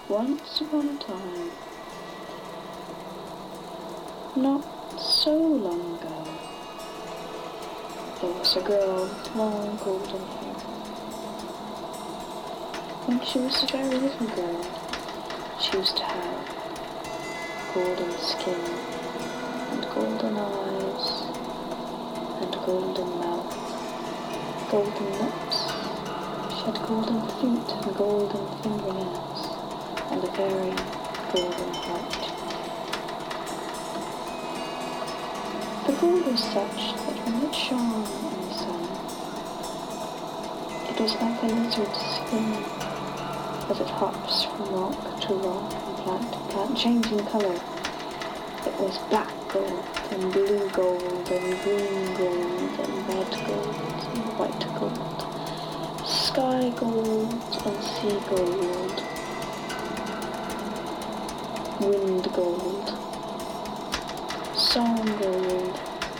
Once upon a time, not so long ago, there was a girl with long golden hair. When she was a very little girl, she used to have golden skin and golden eyes and golden mouth, golden lips. She had golden feet and golden fingernails and a very golden heart. The gold was such that when it shone in the sun, it was like a lizard's skin as it hops from rock to rock and plant to plant, changing colour. It was black gold and blue gold and green gold and red gold and white gold, sky gold and sea gold, wind gold, song gold.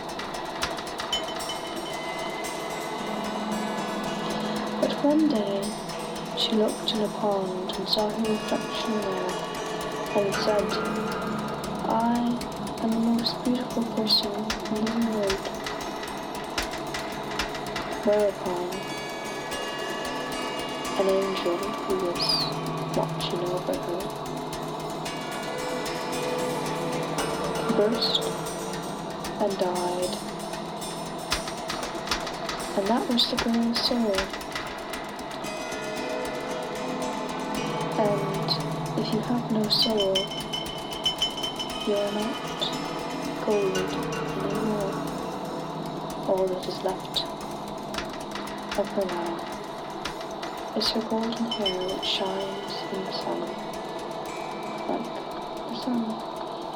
But one day she looked in a pond and saw her reflection there and said, "I am the most beautiful person in the world." Whereupon an angel who was watching over her burst and died, and that was the girl's soul. And if you have no soul, you are not gold anymore. All that is left of her now is her golden hair which shines in the sun like the sun.